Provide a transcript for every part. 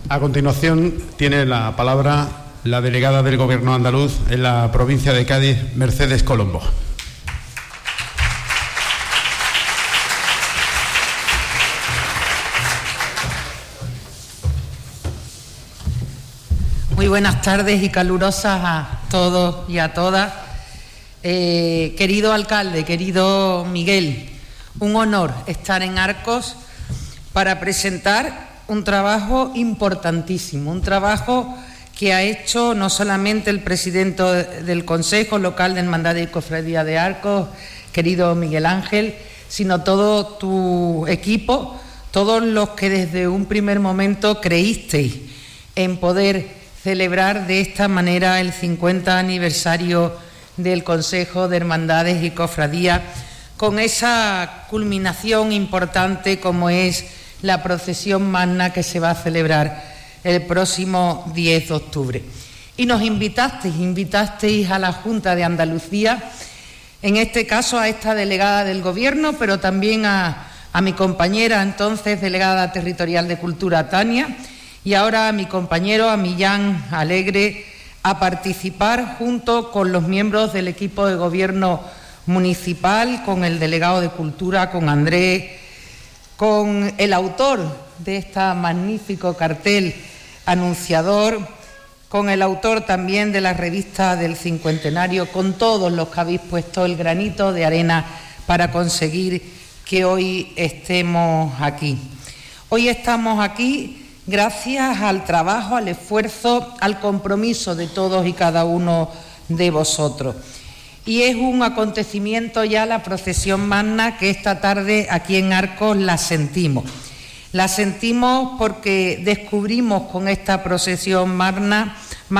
A continuación tiene la palabra la delegada del Gobierno andaluz en la provincia de Cádiz, Mercedes Colombo. Muy buenas tardes y calurosas a todos y a todas. Querido alcalde, querido Miguel, un honor estar en Arcos para presentar un trabajo importantísimo, un trabajo que ha hecho no solamente el presidente del Consejo Local de Hermandades y Cofradías de Arcos, querido Miguel Ángel, sino todo tu equipo, todos los que desde un primer momento creísteis en poder celebrar de esta manera el 50 aniversario del Consejo de Hermandades y Cofradías, con esa culminación importante como es la procesión magna que se va a celebrar el próximo 10 de octubre. Y nos invitasteis a la Junta de Andalucía, en este caso a esta delegada del Gobierno, pero también a mi compañera entonces delegada territorial de Cultura, Tania, y ahora a mi compañero, a Millán Alegre, a participar junto con los miembros del equipo de Gobierno municipal, con el delegado de Cultura, con Andrés, con el autor de este magnífico cartel anunciador, con el autor también de la revista del cincuentenario, con todos los que habéis puesto el granito de arena para conseguir que hoy estemos aquí. Hoy estamos aquí gracias al trabajo, al esfuerzo, al compromiso de todos y cada uno de vosotros. Y es un acontecimiento ya la procesión magna que esta tarde aquí en Arcos la sentimos. La sentimos porque descubrimos con esta procesión magna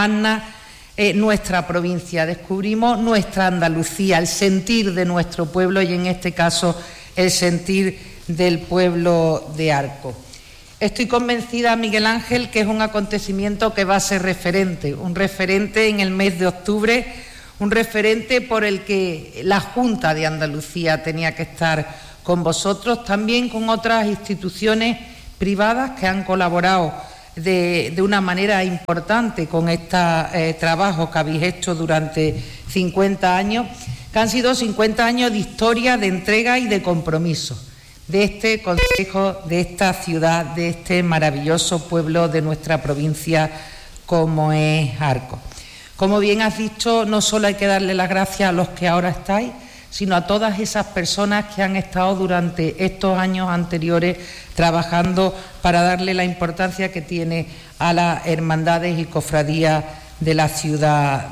nuestra provincia, descubrimos nuestra Andalucía, el sentir de nuestro pueblo y en este caso el sentir del pueblo de Arcos. Estoy convencida, Miguel Ángel, que es un acontecimiento que va a ser referente, un referente en el mes de octubre, un referente por el que la Junta de Andalucía tenía que estar con vosotros, también con otras instituciones privadas que han colaborado de una manera importante con este trabajo que habéis hecho durante 50 años, que han sido 50 años de historia, de entrega y de compromiso de este concejo, de esta ciudad, de este maravilloso pueblo de nuestra provincia como es Arcos. Como bien has dicho, no solo hay que darle las gracias a los que ahora estáis, sino a todas esas personas que han estado durante estos años anteriores trabajando para darle la importancia que tiene a las hermandades y cofradías de la ciudad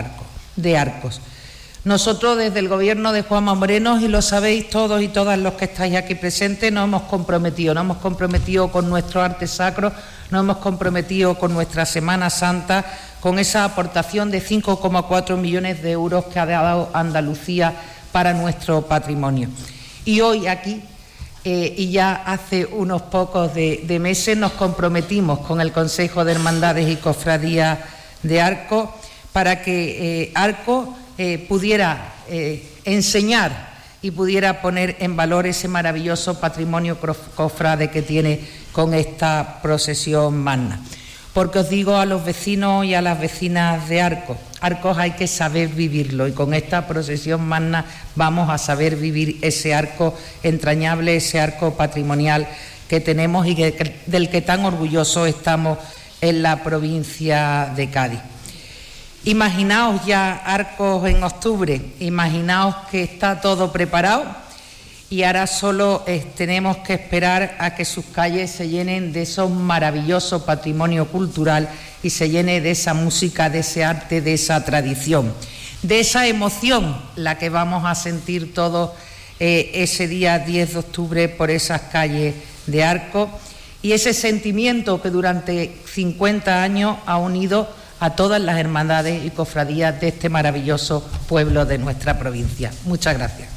de Arcos. Nosotros desde el Gobierno de Juanma Moreno, y lo sabéis todos y todas los que estáis aquí presentes, nos hemos comprometido con nuestro arte sacro, nos hemos comprometido con nuestra Semana Santa, con esa aportación de 5,4 millones de euros que ha dado Andalucía para nuestro patrimonio. Y hoy aquí, y ya hace unos pocos de meses, nos comprometimos con el Consejo de Hermandades y Cofradías de Arcos para que Arcos pudiera enseñar y pudiera poner en valor ese maravilloso patrimonio cofrade que tiene con esta procesión magna. Porque os digo a los vecinos y a las vecinas de Arcos, Arcos hay que saber vivirlo y con esta procesión magna vamos a saber vivir ese Arcos entrañable, ese Arcos patrimonial que tenemos y del que tan orgullosos estamos en la provincia de Cádiz. Imaginaos ya Arcos en octubre, imaginaos que está todo preparado y ahora solo tenemos que esperar a que sus calles se llenen de esos maravillosos patrimonio cultural y se llene de esa música, de ese arte, de esa tradición, de esa emoción, la que vamos a sentir todos ese día 10 de octubre por esas calles de Arcos y ese sentimiento que durante 50 años ha unido a todas las hermandades y cofradías de este maravilloso pueblo de nuestra provincia. Muchas gracias.